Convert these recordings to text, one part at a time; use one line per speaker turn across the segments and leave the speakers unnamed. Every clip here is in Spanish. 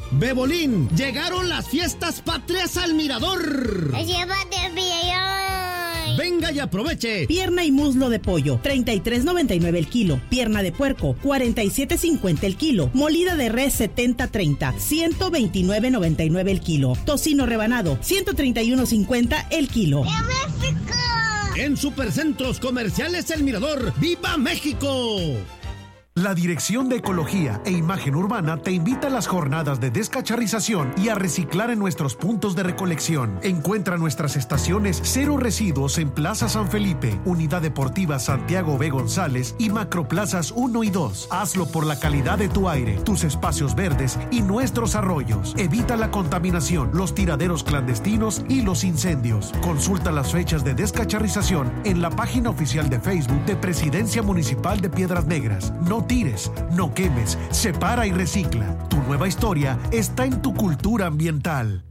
Bebolín, llegaron las fiestas patrias al Mirador.
¡Llévate bien!
Venga y aproveche.
Pierna y muslo de pollo, $33.99 el kilo. Pierna de puerco, $47.50 el kilo. Molida de res, $70.30, $129.99 el kilo. Tocino rebanado, $131.50 el kilo.
En Supercentros Comerciales El Mirador, ¡viva México!
La Dirección de Ecología e Imagen Urbana te invita a las jornadas de descacharrización y a reciclar en nuestros puntos de recolección. Encuentra nuestras estaciones Cero Residuos en Plaza San Felipe, Unidad Deportiva Santiago B. González y Macroplazas 1 y 2. Hazlo por la calidad de tu aire, tus espacios verdes y nuestros arroyos. Evita la contaminación, los tiraderos clandestinos y los incendios. Consulta las fechas de descacharrización en la página oficial de Facebook de Presidencia Municipal de Piedras Negras. No tires, no quemes, separa y recicla. Tu nueva historia está en tu cultura ambiental.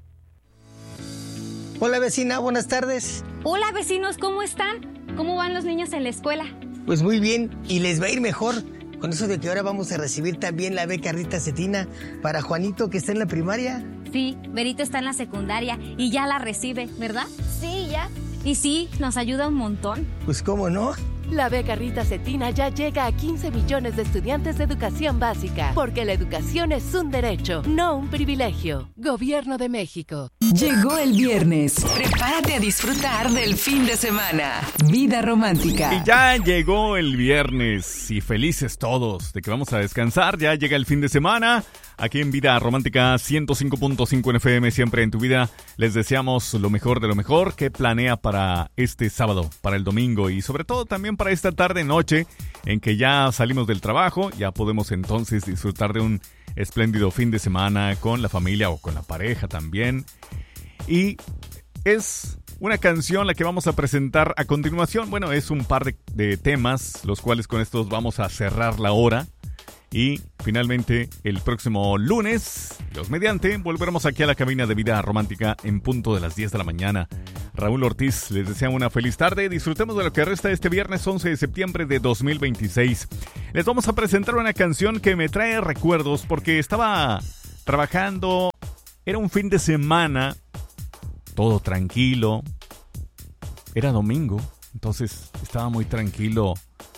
Hola vecina, buenas tardes.
Hola vecinos, ¿cómo están? ¿Cómo van los niños en la escuela?
Pues muy bien, y les va a ir mejor con eso de que ahora vamos a recibir también la beca Rita Cetina para Juanito, que está en la primaria.
Sí, Berito está en la secundaria y ya la recibe, ¿verdad?
Sí, ya.
Y sí, nos ayuda un montón.
Pues cómo no.
La beca Rita Cetina ya llega a 15 millones de estudiantes de educación básica, porque la educación es un derecho, no un privilegio. Gobierno de México.
Llegó el viernes. Prepárate a disfrutar del fin de semana. Vida romántica.
Y ya llegó el viernes y felices todos de que vamos a descansar. Ya llega el fin de semana. Aquí en Vida Romántica 105.5 FM, siempre en tu vida, les deseamos lo mejor de lo mejor. ¿Qué planea para este sábado, para el domingo y sobre todo también para esta tarde-noche en que ya salimos del trabajo? Ya podemos entonces disfrutar de un espléndido fin de semana con la familia o con la pareja también. Y es una canción la que vamos a presentar a continuación. Bueno, es un par de temas, los cuales con estos vamos a cerrar la hora. Y finalmente, el próximo lunes, Dios mediante, volveremos aquí a la cabina de Vida Romántica en punto de las 10 de la mañana. Raúl Ortiz les desea una feliz tarde. Disfrutemos de lo que resta este viernes 11 de septiembre de 2026. Les vamos a presentar una canción que me trae recuerdos porque estaba trabajando. Era un fin de semana, todo tranquilo. Era domingo, entonces estaba muy tranquilo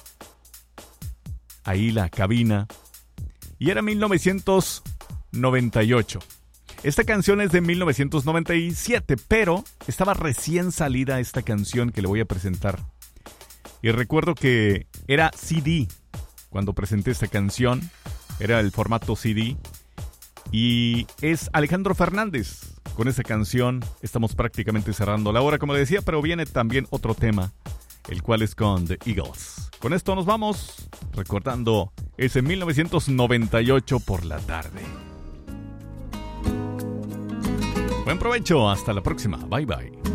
ahí la cabina. Y era 1998. Esta canción es de 1997, pero estaba recién salida esta canción que le voy a presentar. Y recuerdo que era CD cuando presenté esta canción. Era el formato CD. Y es Alejandro Fernández. Con esta canción estamos prácticamente cerrando la hora, como le decía, pero viene también otro tema, el cual es con The Eagles. Con esto nos vamos, recordando ese 1998 por la tarde. Buen provecho, hasta la próxima, bye bye.